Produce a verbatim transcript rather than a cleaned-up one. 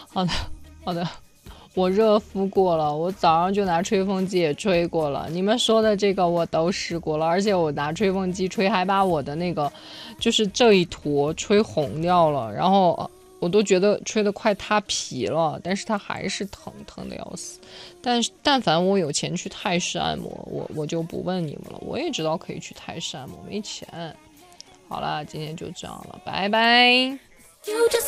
好的，好的。我热敷过了，我早上就拿吹风机也吹过了。你们说的这个我都试过了，而且我拿吹风机吹，还把我的那个就是这一坨吹红掉了，然后我都觉得吹得快塌皮了，但是它还是疼，疼的要死。但是但凡我有钱去泰式按摩，我我就不问你们了。我也知道可以去泰式按摩，没钱。好了，今天就这样了，拜拜。You just